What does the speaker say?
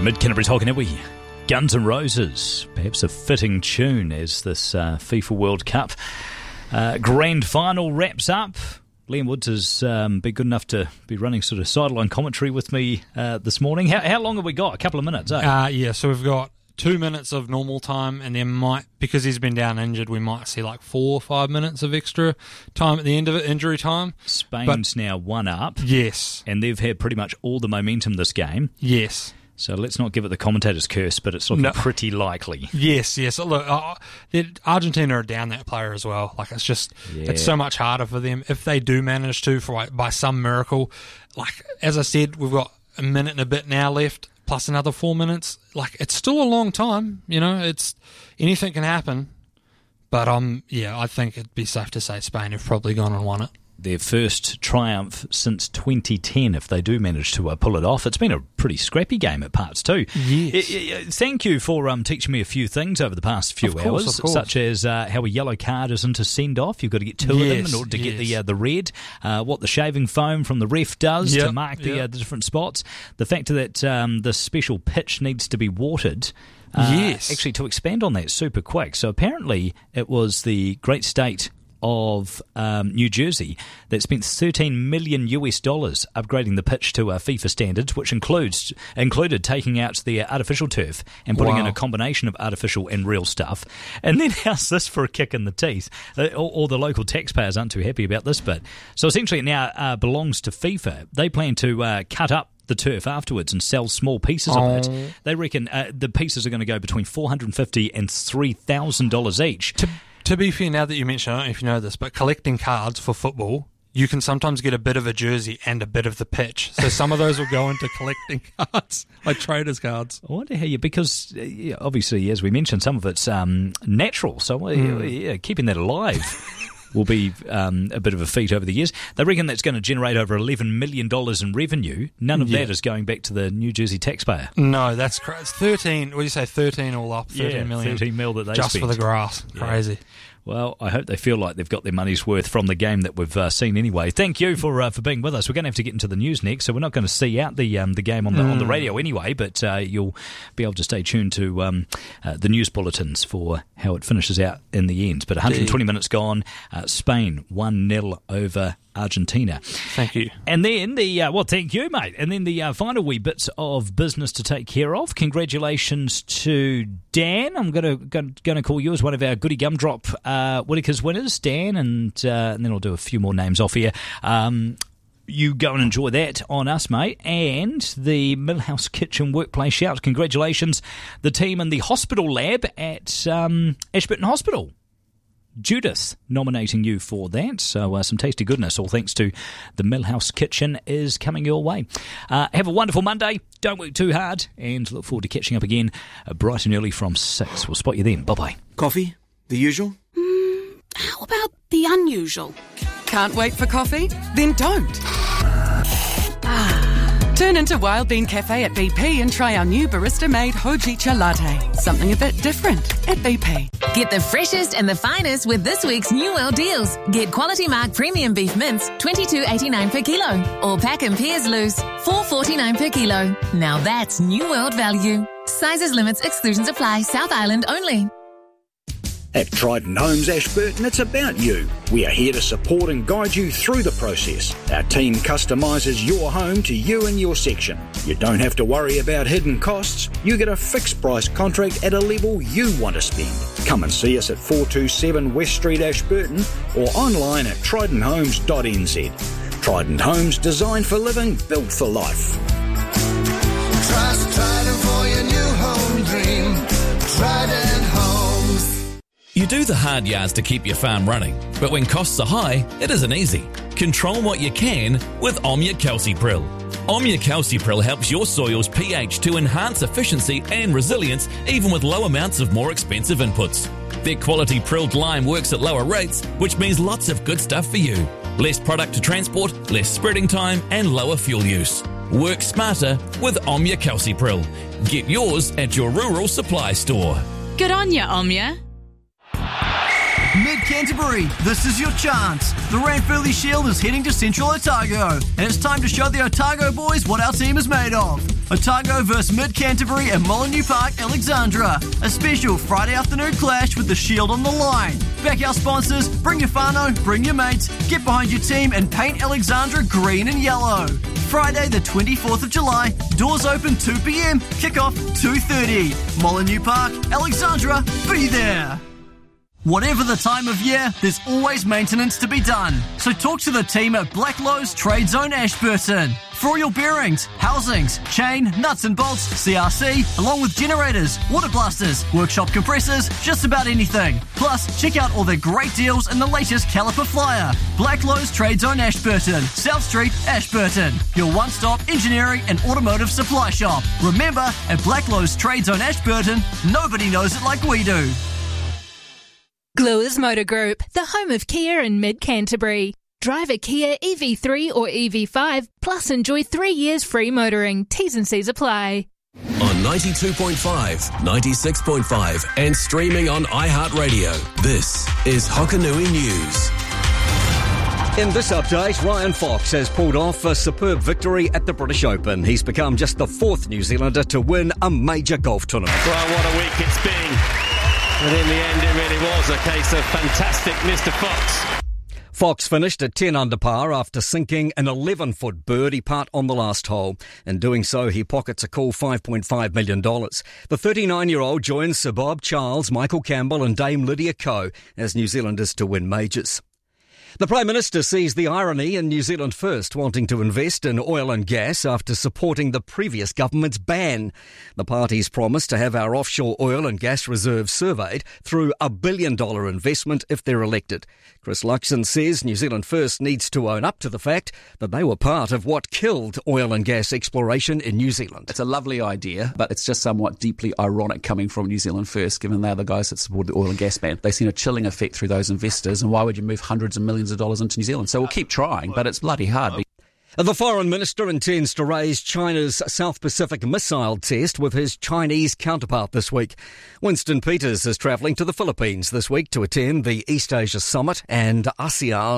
Mid-Canterbury's Hoganawi, Guns N' Roses, perhaps a fitting tune as this FIFA World Cup grand final wraps up. Liam Woods has been good enough to be running sort of sideline commentary with me this morning. How long have we got? A couple of minutes, eh? So we've got 2 minutes of normal time, and then because he's been down injured, we might see like 4 or 5 minutes of extra time at the end of it, injury time. Spain's now 1 up. Yes. And they've had pretty much all the momentum this game. Yes. So let's not give it the commentator's curse, but it's looking pretty likely. Yes. Look, Argentina are down that player as well. Like, it's so much harder for them if they do manage to, by some miracle. Like, as I said, we've got a minute and a bit now left, plus another 4 minutes. Like, it's still a long time. You know, anything can happen. But I think it'd be safe to say Spain have probably gone and won it. Their first triumph since 2010, if they do manage to pull it off. It's been a pretty scrappy game at parts too. Yes. Thank you for teaching me a few things over the past few hours, such as how a yellow card isn't a send-off. You've got to get two of them in order to get the red. What the shaving foam from the ref does to mark the different spots. The fact that the special pitch needs to be watered. Actually, to expand on that super quick. So apparently it was the great state of New Jersey that spent $13 million upgrading the pitch to FIFA standards, which included taking out the artificial turf and putting in a combination of artificial and real stuff. And then how's this for a kick in the teeth? All the local taxpayers aren't too happy about this bit. So essentially it now belongs to FIFA. They plan to cut up the turf afterwards and sell small pieces of it. They reckon the pieces are going to go between $450 and $3,000 each. To be fair, now that you mention, I don't know if you know this, but collecting cards for football, you can sometimes get a bit of a jersey and a bit of the pitch. So some of those will go into collecting cards, like traders' cards. I wonder how because obviously, as we mentioned, some of it's natural. So keeping that alive will be a bit of a feat over the years. They reckon that's going to generate over $11 million in revenue. None of that is going back to the New Jersey taxpayer. No, that's crazy. It's 13, what do you say, 13 all up, 13 million. 13 mil that they just spent. For the grass. Crazy. Yeah. Well, I hope they feel like they've got their money's worth from the game that we've seen anyway. Thank you for being with us. We're going to have to get into the news next, so we're not going to see out the game on the radio anyway, but you'll be able to stay tuned to the news bulletins for how it finishes out in the end. But 120 minutes gone, Spain 1-0 over Argentina. Thank you. And then thank you, mate. And then the final wee bits of business to take care of. Congratulations to Dan. I'm going to call you as one of our Goody Gumdrop Whittaker's winners, Dan, and then I'll do a few more names off here. You go and enjoy that on us, mate. And the Millhouse Kitchen Workplace Shout. Congratulations, the team in the hospital lab at Ashburton Hospital. Judith nominating you for that. So some tasty goodness, all thanks to the Millhouse Kitchen, is coming your way. Have a wonderful Monday. Don't work too hard, and look forward to catching up again bright and early from 6. We'll spot you then. Bye-bye. Coffee? The usual? How about the unusual? Can't wait for coffee? Then don't. Turn into Wild Bean Cafe at BP and try our new barista-made Hojicha latte. Something a bit different at BP. Get the freshest and the finest with this week's New World deals. Get Quality Mark Premium Beef Mince, $22.89 per kilo. Or Pack and Pears Loose, $4.49 per kilo. Now that's New World value. Sizes, limits, exclusions apply. South Island only. At Trident Homes Ashburton, it's about you. We are here to support and guide you through the process. Our team customises your home to you and your section. You don't have to worry about hidden costs. You get a fixed price contract at a level you want to spend. Come and see us at 427 West Street, Ashburton, or online at tridenthomes.nz. Trident Homes, designed for living, built for life. Trust Trident for your new home dream. Trident Homes. You do the hard yards to keep your farm running, but when costs are high, it isn't easy. Control what you can with Omnia Calcipril. Omnia Calcipril helps your soil's pH to enhance efficiency and resilience even with low amounts of more expensive inputs. Their quality prilled lime works at lower rates, which means lots of good stuff for you. Less product to transport, less spreading time, and lower fuel use. Work smarter with Omnia Calcipril. Get yours at your rural supply store. Good on ya, Omnia. Mid-Canterbury, this is your chance. The Ranfurly Shield is heading to Central Otago, and it's time to show the Otago boys what our team is made of. Otago vs Mid Canterbury and Molineux Park, Alexandra. A special Friday afternoon clash with the Shield on the line. Back our sponsors, bring your whānau, bring your mates, get behind your team and paint Alexandra green and yellow. Friday the 24th of July, doors open 2 p.m, kick-off 2:30. Molineux Park, Alexandra, be there. Whatever the time of year, there's always maintenance to be done. So talk to the team at Blacklowe's Trade Zone Ashburton. For all your bearings, housings, chain, nuts and bolts, CRC, along with generators, water blasters, workshop compressors, just about anything. Plus, check out all their great deals and the latest caliper flyer. Blacklowe's Trade Zone Ashburton, South Street, Ashburton. Your one-stop engineering and automotive supply shop. Remember, at Blacklowe's Trade Zone Ashburton, nobody knows it like we do. Gluers Motor Group, the home of Kia in Mid-Canterbury. Drive a Kia EV3 or EV5, plus enjoy 3 years free motoring. T's and C's apply. On 92.5, 96.5 and streaming on iHeartRadio, this is Hokanui News. In this update, Ryan Fox has pulled off a superb victory at the British Open. He's become just the 4th New Zealander to win a major golf tournament. Well, what a week it's been. But in the end, it really was a case of fantastic Mr. Fox. Fox finished at 10 under par after sinking an 11-foot birdie putt on the last hole. In doing so, he pockets a cool $5.5 million. The 39-year-old joins Sir Bob Charles, Michael Campbell and Dame Lydia Ko as New Zealanders to win majors. The Prime Minister sees the irony in New Zealand First wanting to invest in oil and gas after supporting the previous government's ban. The party's promised to have our offshore oil and gas reserves surveyed through a $1 billion investment if they're elected. Chris Luxon says New Zealand First needs to own up to the fact that they were part of what killed oil and gas exploration in New Zealand. It's a lovely idea, but it's just somewhat deeply ironic coming from New Zealand First, given they're the guys that supported the oil and gas ban. They've seen a chilling effect through those investors, and why would you move hundreds of millions of dollars into New Zealand? So we'll keep trying, but it's bloody hard. The Foreign Minister intends to raise China's South Pacific missile test with his Chinese counterpart this week. Winston Peters is travelling to the Philippines this week to attend the East Asia Summit and ASEAN